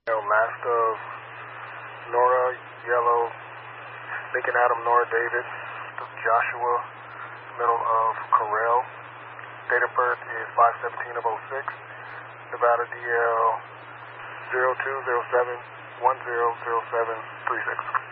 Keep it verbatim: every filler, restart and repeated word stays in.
Last of Nora Yellow, Lincoln Adam Nora David, Joshua, middle of Correll. Date of birth is five seventeen of oh six. Nevada D L zero two zero seven one zero zero seven three six.